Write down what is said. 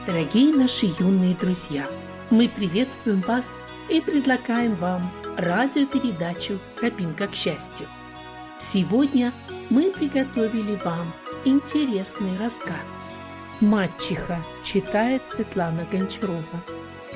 Дорогие наши юные друзья, мы приветствуем вас и предлагаем вам радиопередачу «Тропинка к счастью». Сегодня мы приготовили вам интересный рассказ. «Мачеха» читает Светлана Гончарова.